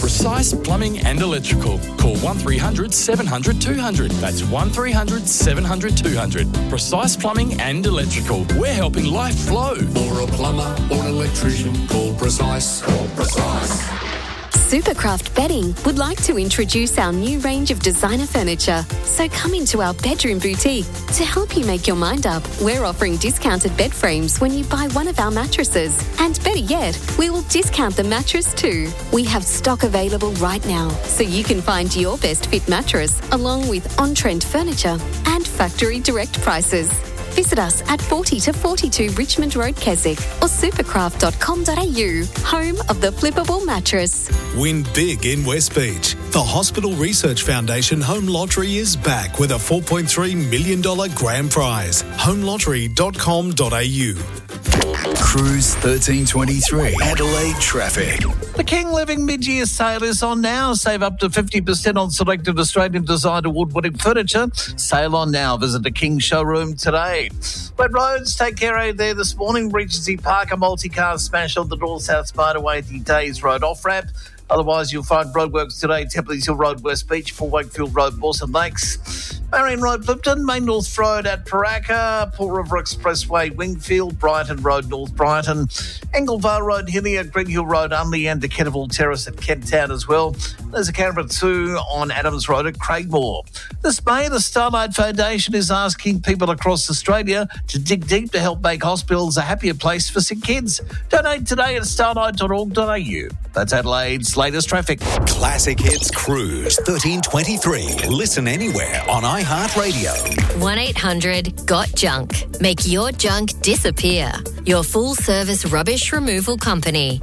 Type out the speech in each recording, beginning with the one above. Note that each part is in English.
Precise Plumbing and Electrical. Call 1300 700 200. That's 1300 700 200. Precise Plumbing and Electrical. We're helping life flow. For a plumber or an electrician, call Precise. Call Precise. Supercraft Bedding would like to introduce our new range of designer furniture. So come into our bedroom boutique. To help you make your mind up, we're offering discounted bed frames when you buy one of our mattresses. And better yet, we will discount the mattress too. We have stock available right now, so you can find your best fit mattress along with on-trend furniture and factory direct prices. Visit us at 40 to 42 Richmond Road, Keswick, or supercraft.com.au, home of the flippable mattress. Win big in West Beach. The Hospital Research Foundation Home Lottery is back with a $4.3 million grand prize. homelottery.com.au. Cruise 1323. Adelaide traffic. The King Living mid-year sale is on now. Save up to 50% on selected Australian design award-winning furniture. Sale on now. Visit the King showroom today. Wet roads, take care out there this morning. Regency Park, a multi-car smash on the North-South Spiderway at the Days Road off-ramp. Otherwise, you'll find roadworks today, Templins Hill Road, West Beach, for Wakefield Road, Mawson Lakes. Marion Road, Clifton, Main North Road at Paraka, Port River Expressway, Wingfield, Brighton Road, North Brighton, Engelvar Road, Hillier, Green Hill Road, Unley, and Decatterville Terrace at Kent Town as well. There's a Canberra 2 on Adams Road at Craigmore. This May, the Starlight Foundation is asking people across Australia to dig deep to help make hospitals a happier place for sick kids. Donate today at starlight.org.au. That's Adelaide's latest traffic. Classic Hits Cruise 1323. Listen anywhere on iHeartRadio. 1-800-GOT-JUNK. Make your junk disappear. Your full-service rubbish removal company.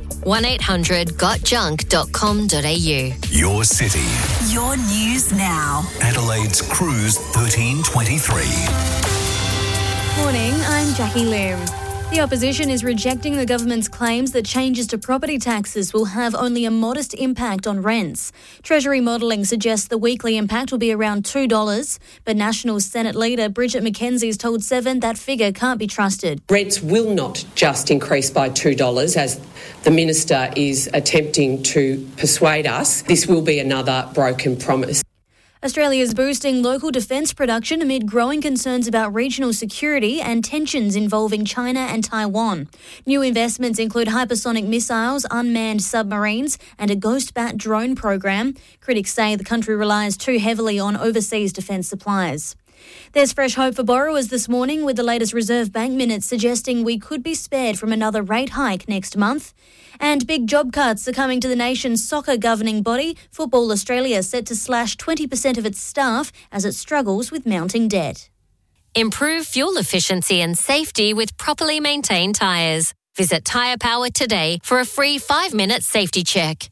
1-800-GOTJUNK.com.au. Your city. Your news now. Adelaide's Cruise 1323. Morning, I'm Jackie Lim. The opposition is rejecting the government's claims that changes to property taxes will have only a modest impact on rents. Treasury modelling suggests the weekly impact will be around $2, but National Senate leader Bridget McKenzie has told Seven that figure can't be trusted. Rents will not just increase by $2, as the minister is attempting to persuade us. This will be another broken promise. Australia is boosting local defence production amid growing concerns about regional security and tensions involving China and Taiwan. New investments include hypersonic missiles, unmanned submarines and a Ghost Bat drone program. Critics say the country relies too heavily on overseas defence supplies. There's fresh hope for borrowers this morning, with the latest Reserve Bank minutes suggesting we could be spared from another rate hike next month. And big job cuts are coming to the nation's soccer governing body. Football Australia set to slash 20% of its staff as it struggles with mounting debt. Improve fuel efficiency and safety with properly maintained tyres. Visit Tyre Power today for a free 5-minute safety check.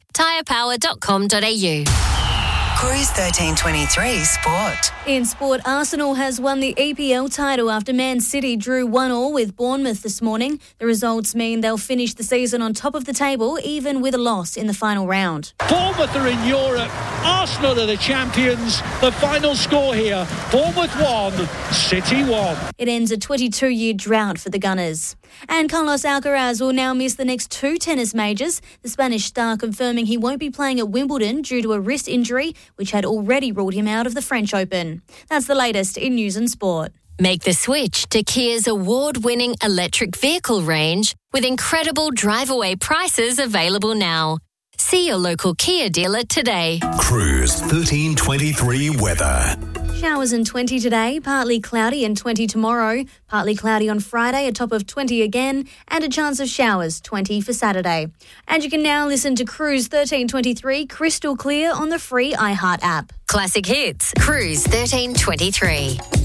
tyrepower.com.au. Cruise 1323 Sport. In sport, Arsenal has won the EPL title after Man City drew 1-1 with Bournemouth this morning. The results mean they'll finish the season on top of the table, even with a loss in the final round. Bournemouth are in Europe. Arsenal are the champions. The final score here, Bournemouth 1, City 1. It ends a 22-year drought for the Gunners. And Carlos Alcaraz will now miss the next 2 tennis majors. The Spanish star confirming he won't be playing at Wimbledon due to a wrist injury, which had already ruled him out of the French Open. That's the latest in news and sport. Make the switch to Kia's award-winning electric vehicle range with incredible drive-away prices available now. See your local Kia dealer today. Cruise 1323 weather. Showers and 20 today, partly cloudy and 20 tomorrow, partly cloudy on Friday, a top of 20 again, and a chance of showers, 20 for Saturday. And you can now listen to Cruise 1323 crystal clear on the free iHeart app. Classic Hits, Cruise 1323.